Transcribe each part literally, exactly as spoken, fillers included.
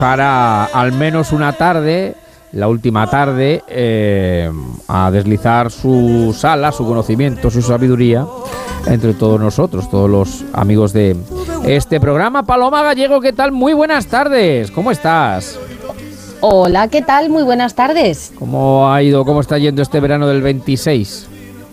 para al menos una tarde, la última tarde, eh, a deslizar su sala, su conocimiento, su sabiduría entre todos nosotros, todos los amigos de este programa. Paloma Gallego, ¿qué tal? Muy buenas tardes, ¿cómo estás? Hola, ¿qué tal? Muy buenas tardes. ¿Cómo ha ido, cómo está yendo este verano del veintiséis?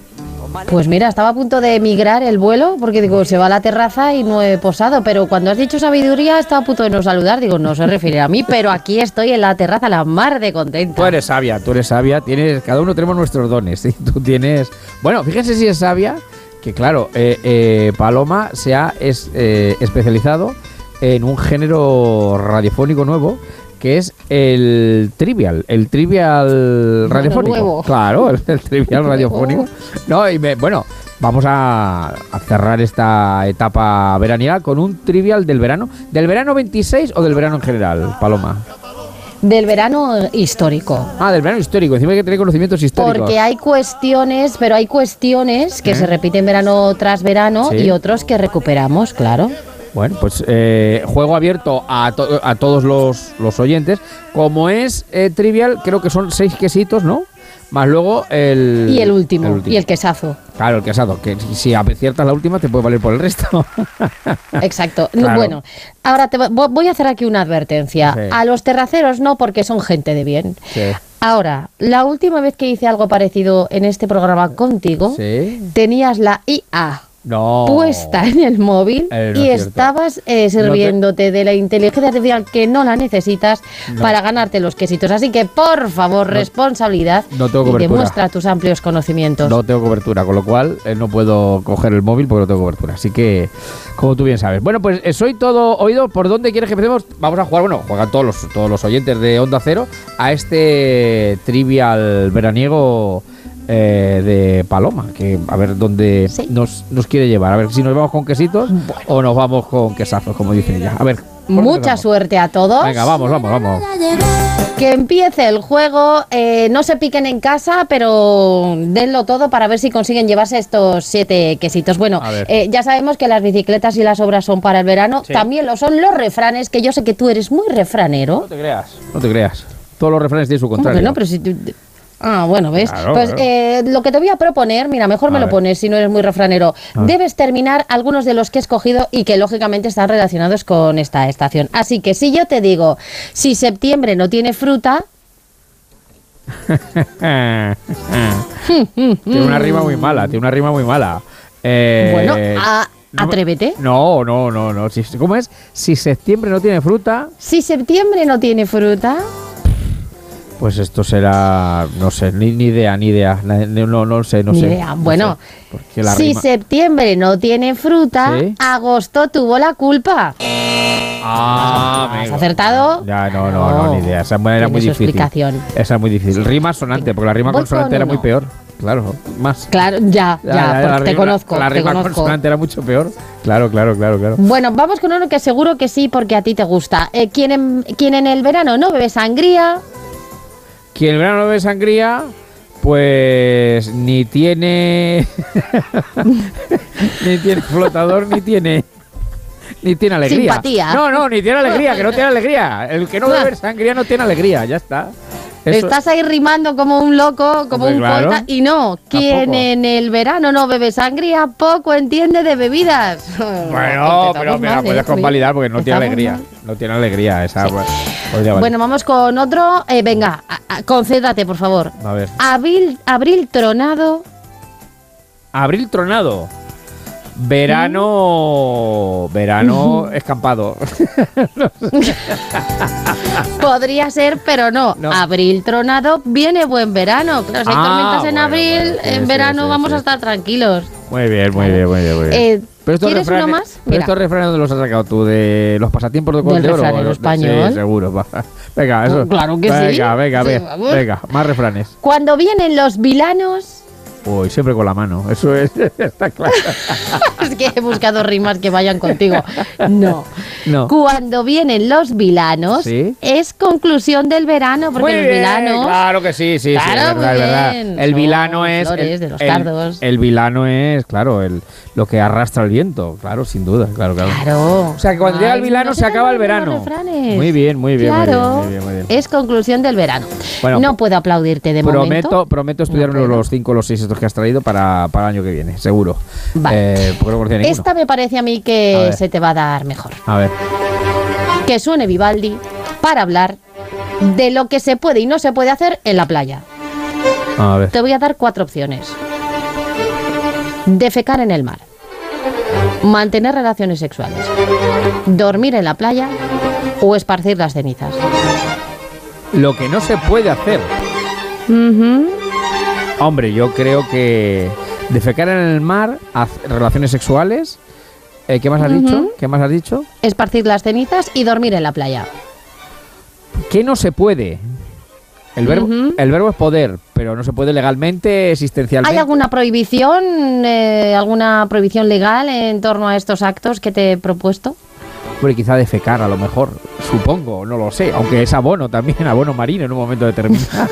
Pues mira, estaba a punto de emigrar el vuelo porque digo, se va a la terraza y no he posado, pero cuando has dicho sabiduría estaba a punto de no saludar, digo, no se refiere a mí, pero aquí estoy en la terraza, la mar de contenta. Tú eres sabia, tú eres sabia, tienes, cada uno tenemos nuestros dones, ¿sí? Tú tienes... Bueno, fíjense si es sabia, que claro, eh, eh, Paloma se ha es, eh, especializado en un género radiofónico nuevo, que es el trivial, el trivial radiofónico. Nuevo. Claro, el, el trivial radiofónico. No, y me, bueno, vamos a, a cerrar esta etapa veraniega con un trivial del verano. ¿Del verano veintiséis o del verano en general, Paloma? Del verano histórico. Ah, del verano histórico. Encima hay que tener conocimientos históricos. Porque hay cuestiones, pero hay cuestiones que ¿Eh? se repiten verano tras verano, ¿sí? Y otros que recuperamos, claro. Bueno, pues eh, juego abierto a, to- a todos los, los oyentes. Como es eh, trivial, creo que son seis quesitos, ¿no? Más luego el... Y el último, el último. y el quesazo. Claro, el quesazo, que si aciertas la última te puede valer por el resto. Exacto. Claro. Bueno, ahora te voy a hacer aquí una advertencia. Sí. A los terraceros no, porque son gente de bien. Sí. Ahora, la última vez que hice algo parecido en este programa contigo, Sí. tenías la I A No. puesta en el móvil Eh, no y es cierto. estabas eh, sirviéndote no te... de la inteligencia artificial que no la necesitas no. para ganarte los quesitos. Así que, por favor, no, responsabilidad no tengo y cobertura. demuestra tus amplios conocimientos. No tengo cobertura, con lo cual eh, no puedo coger el móvil porque no tengo cobertura. Así que, como tú bien sabes. Bueno, pues eh, soy todo oído. ¿Por dónde quieres que empecemos? Vamos a jugar, bueno, juegan todos los, todos los oyentes de Onda Cero a este trivial veraniego eh, de Paloma. Que a ver dónde Sí. nos, nos quiere llevar. A ver si nos vamos con quesitos bueno. o nos vamos con quesazos, como dicen ella. A ver. ¿por dónde Mucha empezamos? suerte a todos. Venga, vamos, vamos, vamos. Que empiece el juego, eh, no se piquen en casa, pero denlo todo para ver si consiguen llevarse estos siete quesitos. Bueno, A ver. eh, ya sabemos que las bicicletas y las obras son para el verano, Sí. también lo son los refranes, que yo sé que tú eres muy refranero. No te creas. No te creas. Todos los refranes tienen su ¿Cómo contrario. que no? Pero si tú... Ah, bueno, ¿ves? Claro, pues claro. eh, lo que te voy a proponer, mira, mejor A me lo ver. pones si no eres muy refranero. A ver. Debes terminar algunos de los que he escogido y que lógicamente están relacionados con esta estación. Así que si yo te digo, si septiembre no tiene fruta... Tiene una rima muy mala, tiene una rima muy mala. Eh, Bueno, a- no me- atrévete. No, no, no, no. Si- ¿Cómo es? Si septiembre no tiene fruta, Si septiembre no tiene fruta... pues esto será, no sé, ni, ni idea, ni idea. Na- No, no, no sé, no Ni sé. idea. no Bueno, sé, porque la si rima- septiembre no tiene fruta, ¿Sí? agosto tuvo la culpa. Ah, ¿Has amigo. acertado? Ya, no, no, no, No. ni idea. Esa era Tiene muy su difícil. explicación. Esa es muy difícil. Rima sonante, porque la rima Voy consonante con era muy uno. peor. Claro, más. Claro, ya, ya, Ya, ya, porque la te rima- conozco, La te rima conozco. consonante era mucho peor. Claro, claro, claro, claro. Bueno, vamos con uno que seguro que sí, porque a ti te gusta. Eh, ¿quién, en, quién en el verano no bebe sangría? Quien el verano no bebe sangría, pues ni tiene ni tiene flotador, ni tiene ni tiene alegría. Simpatía. No, no, ni tiene alegría, que no tiene alegría. El que no bebe sangría no tiene alegría, ya está. Eso- Estás ahí rimando como un loco, como Hombre, un claro. poeta. Y no, quien Tampoco. en el verano no bebe sangría, poco entiende de bebidas. Bueno, pero me la puedes convalidar porque no tiene Estamos alegría. mal. No tiene alegría esa. Sí. pues, podría valer. Bueno, vamos con otro. Eh, venga, a- a- concéntrate, por favor. A ver. Abril, abril tronado. Abril tronado. Verano. Verano escampado. Podría ser, pero no. No. Abril tronado, viene buen verano. Claro, si hay Ah, tormentas en bueno, abril, bueno, sí, en sí, verano sí, vamos sí. a estar tranquilos. Muy bien, muy bien, muy bien, muy bien. Eh, Pero estos ¿Quieres refranes- uno más? Pero Mira. estos refranes, ¿dónde los has sacado tú? ¿De los pasatiempos de Col Del de Oro? refranero ¿O los- español. Sí, seguro. va. Venga, eso. Claro que sí. venga, venga, Sí, venga, vamos. venga, más refranes. Cuando vienen los vilanos, Uy, siempre con la mano. Eso es, está claro. Es que he buscado rimas que vayan contigo. No. No. Cuando vienen los vilanos, ¿Sí? es conclusión del verano, porque Muy los bien, vilanos... claro que sí, sí, Claro, sí, es verdad, muy es verdad. bien. El Son vilano es flores el, de los el- cardos. el vilano es, claro, el lo que arrastra el viento, claro, sin duda, claro, claro. Claro. O sea, que cuando llega el Ay, vilano no se acaba el te olvides verano. los refranes. Muy bien, muy bien, muy Claro, bien, muy bien, muy bien. es conclusión del verano. Bueno, no puedo aplaudirte de prometo, momento. prometo estudiarme No puedo. los cinco o los seis estos que has traído para, para el año que viene, seguro. Vale. Eh, porque no conocía ninguno. Esta me parece a mí A que ver. se te va a dar mejor. A ver. Que suene Vivaldi para hablar de lo que se puede y no se puede hacer en la playa. A ver. Te voy a dar cuatro opciones. Defecar en el mar. Mantener relaciones sexuales. Dormir en la playa o esparcir las cenizas. Lo que no se puede hacer. Ujú. Hombre, yo creo que defecar en el mar, haz- relaciones sexuales. Eh, ¿Qué más has Ujú. dicho? ¿Qué más has dicho? Esparcir las cenizas y dormir en la playa. ¿Qué no se puede? El verbo, Ujú. el verbo es poder, pero no se puede legalmente, existencialmente. ¿Hay alguna prohibición, eh, alguna prohibición legal en torno a estos actos que te he propuesto? Hombre, quizá defecar, a lo mejor, supongo, no lo sé. Aunque es abono también, abono marino en un momento determinado.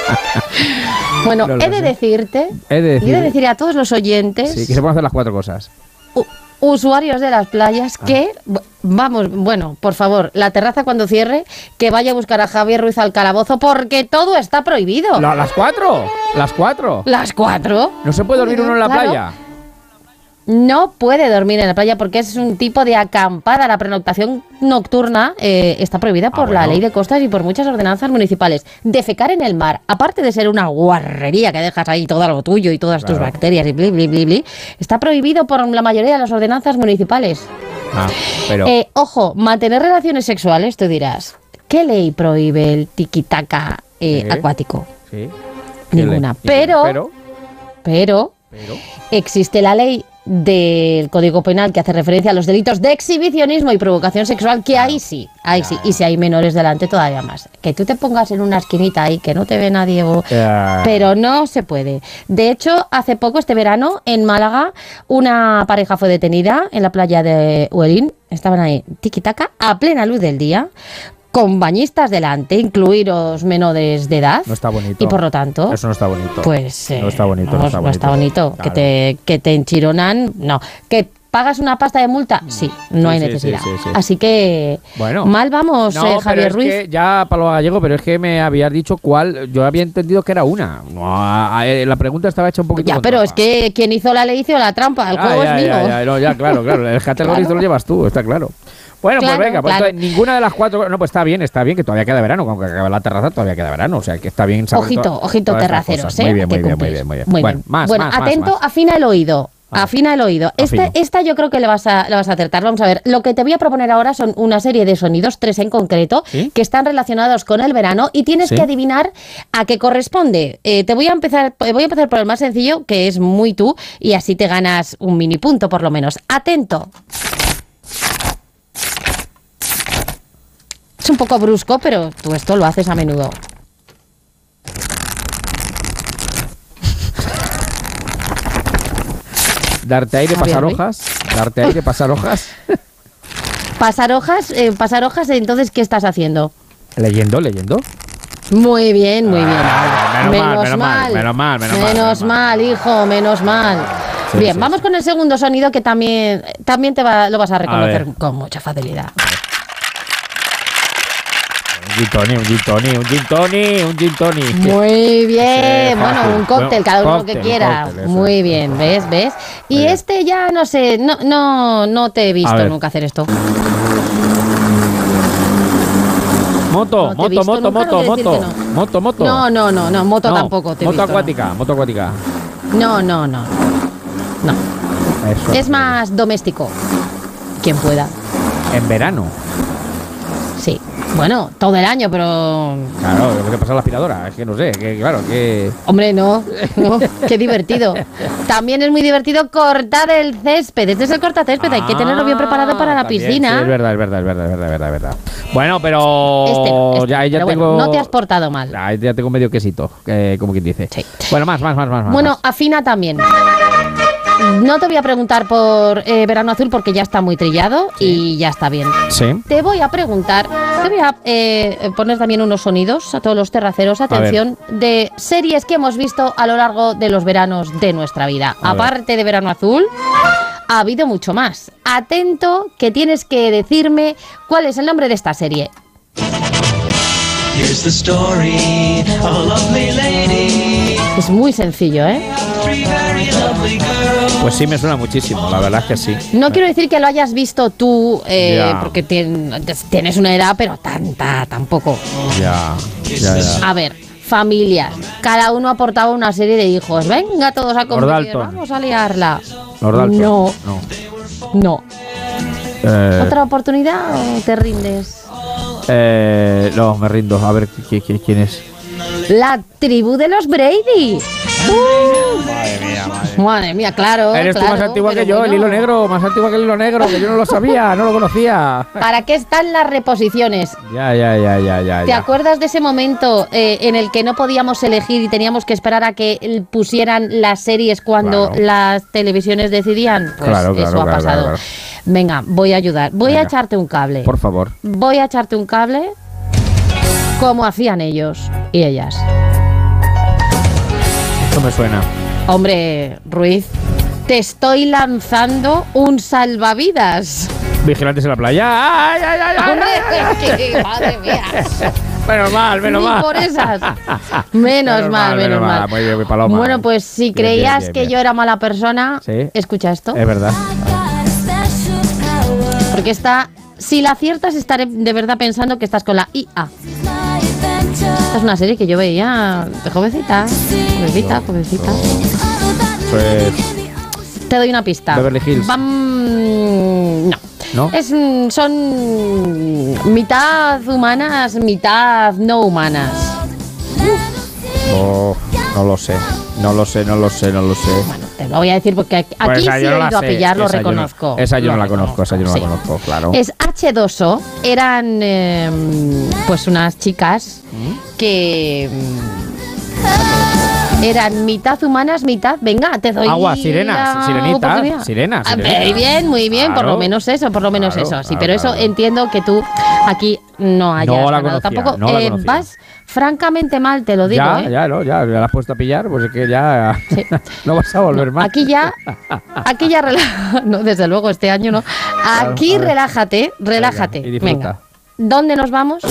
Bueno, No lo he de sé. decirte, He de y he decir, de decir a todos los oyentes, sí, que se pueden hacer las cuatro cosas. u- usuarios de las playas, Ah. que, bu- vamos, bueno, por favor, la terraza cuando cierre, que vaya a buscar a Javier Ruiz al calabozo, porque todo está prohibido. La- ¿Las cuatro? ¿Las cuatro? ¿Las cuatro? ¿No se puede dormir uno en la Claro. playa? No puede dormir en la playa porque es un tipo de acampada. La pernoctación nocturna eh, está prohibida Ah, por la bueno. ley de costas y por muchas ordenanzas municipales. Defecar en el mar, aparte de ser una guarrería que dejas ahí todo lo tuyo y todas tus Claro. bacterias y bli, bli, bli, bli, está prohibido por la mayoría de las ordenanzas municipales. Ah, pero... Eh, ojo, mantener relaciones sexuales, tú dirás, ¿qué ley prohíbe el tiquitaca eh, ¿Eh? acuático? sí. Ninguna. ¿Qué le- Pero- Pero... Pero Pero... existe la ley del Código Penal que hace referencia a los delitos de exhibicionismo y provocación sexual, que ahí sí, ahí sí, y si hay menores delante todavía más. Que tú te pongas en una esquinita ahí, que no te ve nadie, o- Eh, pero no se puede. De hecho, hace poco, este verano, en Málaga, una pareja fue detenida en la playa de Huelín, estaban ahí tiquitaca, a plena luz del día, con bañistas delante, incluidos menores de edad. No está bonito. Y por lo tanto, Eso no está bonito. pues eh, No está bonito, no vamos, está no bonito. está bonito. Claro. Que te que te enchironan, no. Que pagas una pasta de multa, sí, no Sí, hay sí, necesidad. sí, sí, sí. Así que Bueno. mal vamos, No, eh, pero Javier es Ruiz. que ya Paloma Gallego, pero es que me habías dicho cuál. Yo había entendido que era una. No, a- a- eh, la pregunta estaba hecha un poquito. Ya, con pero es trampa. que quien hizo la ley hizo la trampa, el Ah, juego ya, es mío. ya, ya, no, ya, claro, claro. El categoría Claro. lo llevas tú, está claro. Bueno, Claro, pues venga, pues claro. entonces, ninguna de las cuatro. No, pues está bien, está bien, que todavía queda verano. Aunque acabe la terraza, todavía queda verano. O sea, que está bien saber Ojito, to- ojito todas estas terraceros, cosas. ¿eh? Muy bien, que muy bien, muy cumplir. bien, muy bien. Muy Bueno, bien. más, Bueno, más, más, atento, más. afina el oído. A Afina el oído. Esta, Afino. esta yo creo que le vas, a, le vas a acertar. Vamos a ver. Lo que te voy a proponer ahora son una serie de sonidos, tres en concreto, ¿Sí? que están relacionados con el verano y tienes ¿Sí? que adivinar a qué corresponde. Eh, te voy a empezar, voy a empezar por el más sencillo, que es muy tú, y así te ganas un mini punto por lo menos. Atento. Es un poco brusco, pero tú esto lo haces a menudo. Darte aire, Javier pasar Ruiz. hojas. Darte aire, pasar hojas. Pasar hojas, eh, pasar hojas, entonces, ¿qué estás haciendo? Leyendo, leyendo. Muy bien, muy bien. Ah, menos mal, menos mal, menos mal, menos mal, menos mal, hijo, menos mal. Sí, bien, sí, vamos sí. con el segundo sonido que también, también te va, lo vas a reconocer ver. con mucha facilidad. Un gin tonic, un gin tonic, un gin tonic, un gin tonic. Muy bien, Sí, bueno, fácil. un cóctel, Bueno, cada uno cóctel, que quiera. cóctel, eso Muy es. bien, ¿ves? ¿Ves? Y Muy bien. este ya no sé, no, no, no te he A visto ver. nunca hacer esto. Moto, No te he moto, visto moto, nunca, no moto, quiere decir moto, que no. moto, moto. No, no, no, no, moto No, tampoco te he Moto visto, no. acuática, moto acuática. No, no, no. No. Eso. Es más doméstico. Quien pueda. En verano. Sí. Bueno, todo el año, pero... Claro, lo que pasa a la aspiradora, es que no sé, que claro, que... Hombre, no, no, qué divertido. También es muy divertido cortar el césped. Este es el cortacésped, hay que tenerlo bien preparado para la también, piscina. Sí, es verdad, es verdad, es verdad, es verdad, es verdad, es verdad. Bueno, pero... Este no, este ya, no, ya pero tengo... bueno, no te has portado mal. Ya, ya tengo medio quesito, eh, como quien dice. Sí. Bueno, más, más, más, más. Bueno, más. afina también. No te voy a preguntar por eh, Verano Azul porque ya está muy trillado y ya está bien. Sí. Te voy a preguntar, te voy a eh, poner también unos sonidos a todos los terraceros, atención, de series que hemos visto a lo largo de los veranos de nuestra vida. A Aparte de Verano Azul, ha habido mucho más. Atento, que tienes que decirme cuál es el nombre de esta serie. Here's the story of a lovely lady. Es muy sencillo, ¿eh? Three very lovely girls. Pues sí, me suena muchísimo, la verdad es que sí. No quiero decir que lo hayas visto tú, eh, Ya. porque tien- tienes una edad, pero tanta tampoco. Ya, ya, ya. A ver, familias. Cada uno aportaba una serie de hijos. Venga, todos a convivir, Dalton. vamos a liarla. Los Dalton. No, No. no. Eh, ¿Otra oportunidad o te rindes? eh, no, me rindo. A ver, ¿qui- qui- ¿quién es? La tribu de los Brady. Madre mía, madre. Madre mía, claro. Eres tú claro, más antigua pero que yo, bueno. el hilo negro, más antigua que el hilo negro, que yo no lo sabía, no lo conocía. ¿Para qué están las reposiciones? Ya, ya, ya, ya, ya. ¿Te ya. acuerdas de ese momento eh, en el que no podíamos elegir y teníamos que esperar a que l- pusieran las series cuando Claro. las televisiones decidían? Pues Claro, claro, eso ha claro, pasado. claro, claro. Venga, voy a ayudar. Voy Venga. a echarte un cable. Por favor. Voy a echarte un cable como hacían ellos y ellas. Esto me suena. Hombre, Ruiz, te estoy lanzando un salvavidas. Vigilantes en la playa. ¡Ay, ay, ay, ay! Hombre, ay, ay! es que, madre mía. Menos mal, menos Ni mal. por esas. Menos, mal, menos mal. Muy bien, muy paloma. Bueno, pues si Bien, creías bien, bien, que bien. yo era mala persona, Sí. escucha esto. Es verdad. Porque esta, si la aciertas, estaré de verdad pensando que estás con la I A. Esta es una serie que yo veía de jovencita. Jovencita, jovencita. Pues. Te doy una pista. Beverly Hills. Vam- no. ¿No? Es, mm, son mitad humanas, mitad no humanas. Oh, no lo sé. No lo sé, no lo sé, no lo sé. Bueno, te lo voy a decir porque aquí, Pues aquí esa sí yo he no la ido a sé. pillar, lo Esa yo no- reconozco. esa yo Lo no la conozco, esa yo no la sí. conozco, claro. Es hache dos o, eran eh, pues unas chicas ¿Mm? que mm, eran mitad humanas, mitad, venga, te doy Agua, sirenas, la sirenitas, oportunidad. sirenas, Ah, sirenas. Muy bien, muy bien, por Claro. lo menos eso, por lo menos Claro, eso, sí, claro, pero eso claro. entiendo que tú aquí no hayas No la ganado conocía, tampoco. no la Eh, conocía. vas francamente mal, te lo digo, ya, ¿eh? ya, no, ya, ya la has puesto a pillar, pues es que ya Sí. no vas a volver más. Aquí ya, aquí ya relájate. No, desde luego, este año no. Aquí a ver. relájate, relájate. Venga, y disfruta. Venga. ¿Dónde nos vamos?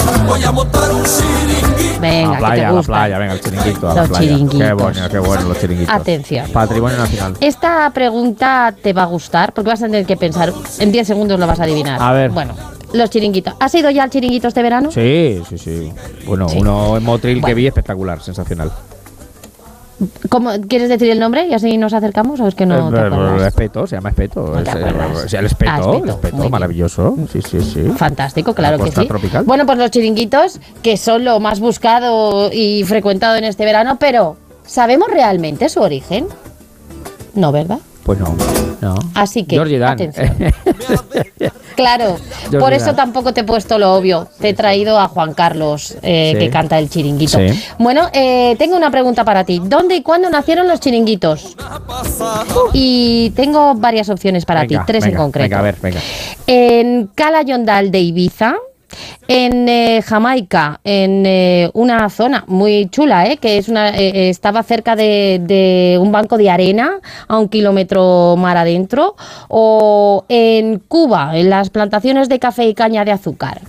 Venga, a la que playa, te a la gusta. playa, venga, el chiringuito, a la Los playa. chiringuitos. Qué bueno, qué bueno los chiringuitos. Atención. Patrimonio nacional. Esta pregunta te va a gustar porque vas a tener que pensar. En diez segundos lo vas a adivinar. A ver. Bueno, los chiringuitos. ¿Has ido ya al chiringuito este verano? Sí, sí, sí. Bueno, Sí. uno en Motril que Bueno. vi espectacular, sensacional. ¿Cómo, ¿Quieres decir el nombre y así nos acercamos o es que no Eh, te eh, acuerdas? Espeto, se llama Espeto. No te Es, eh, acuerdas. o sea, el Espeto, Ah, el Espeto, Espeto, muy bien. maravilloso. Sí, sí, sí. Fantástico, claro La que costa sí. tropical. Bueno, pues los chiringuitos, que son lo más buscado y frecuentado en este verano, pero ¿sabemos realmente su origen? No, ¿verdad? Pues no, no. Así que, Georgie Dan. atención. Claro, Georgie por eso Dan. tampoco te he puesto lo obvio. Te he traído a Juan Carlos, eh, Sí. que canta el chiringuito. Sí. Bueno, eh, tengo una pregunta para ti. ¿Dónde y cuándo nacieron los chiringuitos? Y tengo varias opciones para Venga, ti, tres venga, en concreto. Venga, a ver, venga. En Cala Yondal de Ibiza, en eh, Jamaica, en eh, una zona muy chula, eh, que es una, eh, estaba cerca de, de un banco de arena a un kilómetro mar adentro, o en Cuba, en las plantaciones de café y caña de azúcar.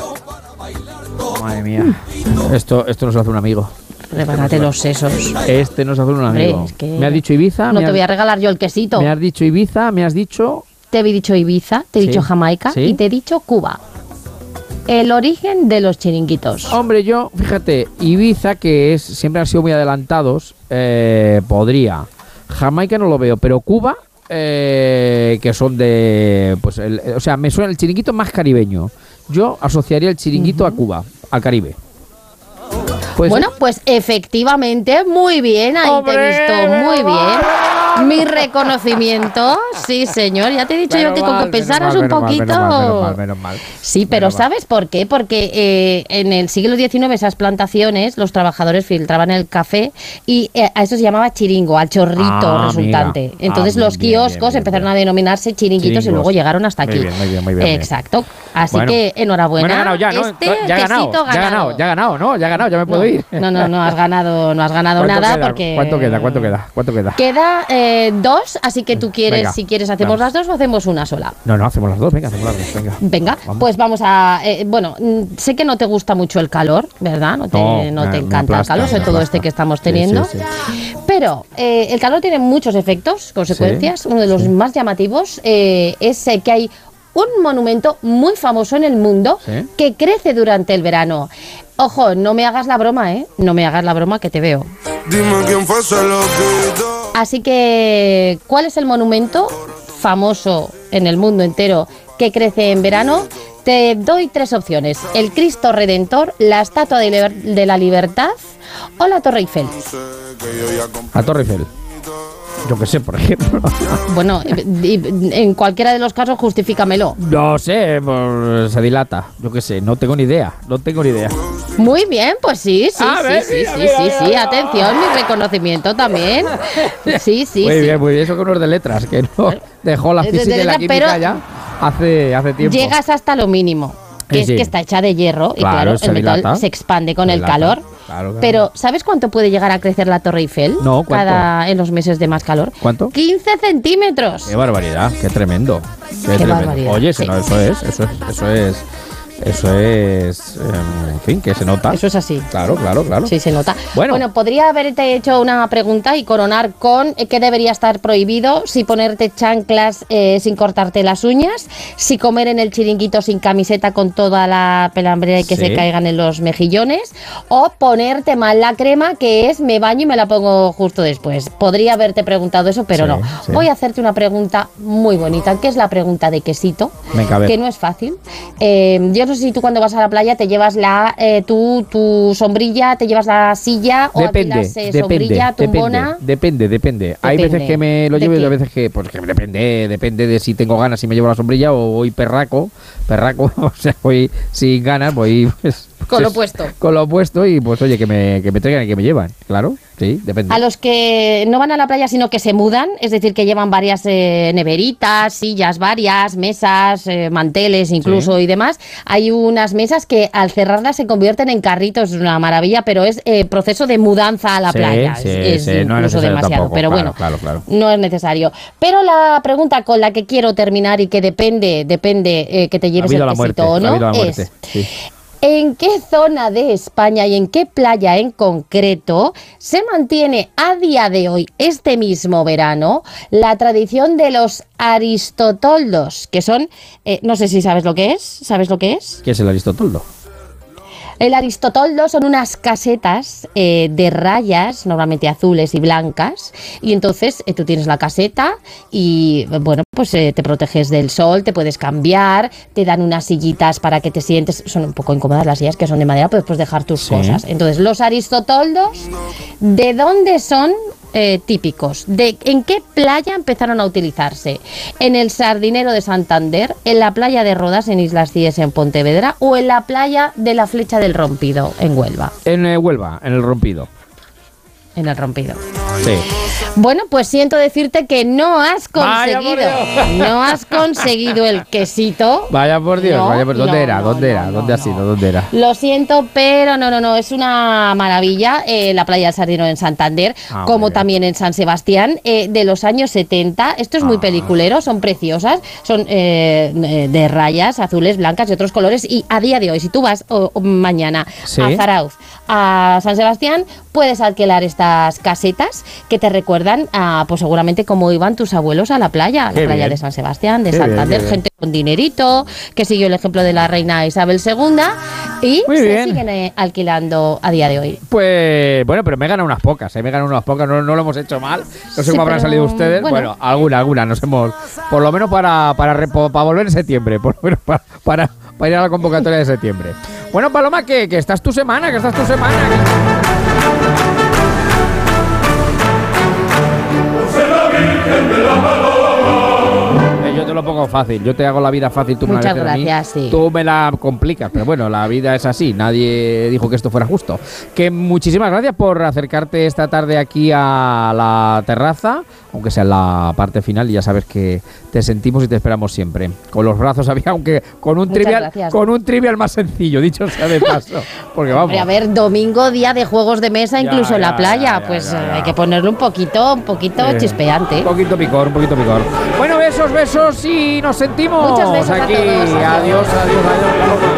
Madre mía. Esto, esto nos hace un amigo. Rebánate los sesos. Este nos hace un Hombre, amigo. es que Me has dicho Ibiza. No me te voy a has, regalar yo el quesito. me has dicho Ibiza, me has dicho. Te he dicho Ibiza, te he Sí. dicho Jamaica Sí. y te he dicho Cuba. El origen de los chiringuitos. Hombre, yo, fíjate, Ibiza, que es siempre han sido muy adelantados, eh, podría. Jamaica no lo veo, pero Cuba, eh, que son de. Pues, el- o sea, me suena el chiringuito más caribeño. yo asociaría el chiringuito uh-huh. a Cuba, al Caribe. Bueno, ser? Pues efectivamente, muy bien, ahí ¡Hombre! Te he visto muy bien. Mi reconocimiento, sí señor, ya te he dicho menos yo que mal, con que pensaras mal, un poquito... Mal, menos, mal, menos mal, menos mal. Sí, pero menos ¿sabes mal. por qué? Porque eh, en el siglo diecinueve esas plantaciones, los trabajadores filtraban el café y eh, a eso se llamaba chiringo, al chorrito ah, resultante. Amiga. Entonces ah, los bien, kioscos bien, bien, empezaron bien. a denominarse chiringuitos Chiringos. y luego llegaron hasta aquí. Muy bien, muy bien, muy bien. Exacto. Así bueno. que enhorabuena. Bueno, he ganado ya, ¿no? Este ya he ganado, quesito ya he ganado, ya he ganado, ¿no? Ya he ganado, ya me puedo no, ir. No, no, no has ganado, no has ganado nada queda? porque... ¿Cuánto queda? ¿Cuánto queda? ¿Cuánto queda? Queda eh, dos, así que tú quieres, venga, si quieres hacemos vamos. las dos o hacemos una sola. No, no, hacemos las dos, venga, hacemos las dos, venga. Venga, vamos. Pues vamos a... Eh, bueno, sé que no te gusta mucho el calor, ¿verdad? No te, no, no te me, encanta me aplasta, el calor, sobre todo aplasta. este que estamos teniendo. Sí, sí, sí. Pero eh, el calor tiene muchos efectos, consecuencias. Sí, Uno de los sí. más llamativos eh, es eh, que hay un monumento muy famoso en el mundo ¿Sí? que crece durante el verano. Ojo, no me hagas la broma, ¿eh? No me hagas la broma que te veo. Dime quién fue ese loquito. Así que, ¿cuál es el monumento famoso en el mundo entero que crece en verano? Te doy tres opciones: el Cristo Redentor, la Estatua de, Liber- de la Libertad o la Torre Eiffel. La Torre Eiffel. Yo qué sé, por ejemplo. Bueno, en cualquiera de los casos justifícamelo. No sé, pues, se dilata. Yo qué sé, no tengo ni idea. No tengo ni idea. Muy bien, pues sí, sí, A sí, ver, sí, mira, sí, mira, sí, mira, sí, mira. atención, mi reconocimiento también. Sí, sí, muy sí. bien, muy bien. Eso con unos de letras, que no dejó la De- de física y la letras, química pero ya hace, hace tiempo. Llegas hasta lo mínimo, que Sí, es sí. que está hecha de hierro y Claro, claro, se el metal dilata. se expande con Se el dilata. calor. Claro, claro. Pero ¿sabes cuánto puede llegar a crecer la Torre Eiffel? No, ¿cuánto? Cada en los meses de más calor. ¿Cuánto? quince centímetros. Qué barbaridad, qué tremendo. Qué, Qué tremendo. barbaridad, Oye, eso, sí. no, eso es, eso es, eso es, eso es, em, en fin, que se nota. Eso es así. Claro, claro, claro. Sí, se nota. Bueno. Bueno, podría haberte hecho una pregunta y coronar con eh, qué debería estar prohibido, si ponerte chanclas eh, sin cortarte las uñas, si comer en el chiringuito sin camiseta con toda la pelambrera y que Sí. se caigan en los mejillones, o ponerte mal la crema, que es me baño y me la pongo justo después. Podría haberte preguntado eso, pero Sí, no. sí. Voy a hacerte una pregunta muy bonita, que es la pregunta de quesito, Venga, a ver. que no es fácil. Eh, yo no sé si tú cuando vas a la playa te llevas la eh, tu, tu sombrilla, te llevas la silla o Depende, alquilas eh, depende, sombrilla, depende, tumbona. depende, depende. Hay Depende. veces que me lo ¿De llevo y qué? hay veces que, pues que depende, depende de si tengo ganas, si me llevo la sombrilla o voy perraco, perraco, o sea, voy sin ganas, voy pues, Con lo pues, puesto. Con lo puesto y pues oye, que me, que me traigan y que me llevan, claro, sí, depende. A los que no van a la playa sino que se mudan, es decir, que llevan varias eh, neveritas, sillas varias, mesas, eh, manteles incluso Sí. y demás, hay unas mesas que al cerrarlas se convierten en carritos, es una maravilla, pero es eh, proceso de mudanza a la Sí, playa, sí, es, sí, es no es incluso necesario demasiado, tampoco, pero claro, bueno, claro, claro. no es necesario. Pero la pregunta con la que quiero terminar y que depende, depende eh, que te lleves Ha habido el la muerte, quesito o ha no, habido la muerte, es... sí. ¿En qué zona de España y en qué playa en concreto se mantiene a día de hoy, este mismo verano, la tradición de los aristotoldos? Que son, eh, no sé si sabes lo que es, ¿sabes lo que es? ¿Qué es el Aristotoldo? El aristotoldo son unas casetas eh, de rayas, normalmente azules y blancas, y entonces eh, tú tienes la caseta y, bueno, pues eh, te proteges del sol, te puedes cambiar, te dan unas sillitas para que te sientes, son un poco incómodas las sillas que son de madera, pero puedes dejar tus Sí. cosas. Entonces, los aristotoldos, ¿de dónde son eh, típicos? ¿De en qué playa empezaron a utilizarse? ¿En el Sardinero de Santander, en la playa de Rodas en Islas Cíes en Pontevedra o en la playa de la Flecha del Rompido en Huelva? En eh, Huelva, en el Rompido. En el Rompido. Sí. Bueno, pues siento decirte que no has Vaya por conseguido, Dios. no has conseguido el quesito. Vaya por Dios, No, vaya por ¿dónde no, era? no, ¿Dónde no, era? no, ¿Dónde ha no. sido? ¿Dónde era? Lo siento, pero no, no, no, es una maravilla eh, la playa del Sardinero en Santander, Ah, como muy bien. también en San Sebastián, eh, de los años setenta. Esto es muy Ah. peliculero, son preciosas, son eh, eh, de rayas azules, blancas y otros colores. Y a día de hoy, si tú vas o- o mañana Sí. a Zarauz, a San Sebastián, puedes alquilar estas casetas que te recuerdan a, pues seguramente cómo iban tus abuelos a la playa, a la Qué playa bien. de San Sebastián, de Qué bien, Santander, qué bien. gente con dinerito, que siguió el ejemplo de la reina Isabel segunda y Muy se bien. siguen eh, alquilando a día de hoy. Pues bueno, pero me he ganado unas pocas, ¿eh? me he ganado unas pocas, no, no lo hemos hecho mal. No sé Sí, cómo habrán pero, salido ustedes. Bueno, bueno. alguna, alguna, nos hemos. Por lo menos para, para, repo- para volver en septiembre, por lo menos para, para, para ir a la convocatoria de septiembre. Bueno, Paloma, que, que estás tu semana, que estás tu semana. Eh, Yo te lo pongo fácil, yo te hago la vida fácil, tú me la Muchas haces a mí, gracias, sí. tú me la complicas, pero bueno, la vida es así, nadie dijo que esto fuera justo. Que muchísimas gracias por acercarte esta tarde aquí a la terraza, aunque sea en la parte final, y ya sabes que te sentimos y te esperamos siempre. Con los brazos abiertos, aunque con un Muchas trivial, gracias. con un trivial más sencillo, dicho sea de paso, porque vamos. Hombre, a ver, domingo, día de juegos de mesa, Ya, incluso en ya, la playa, ya, ya, pues ya, ya. eh, hay que ponerle un poquito, un poquito Eh, chispeante. Un poquito picor, un poquito picor. Bueno, besos, besos y nos sentimos Muchos besos a aquí. todos, adiós. Adiós, adiós, adiós, Paloma.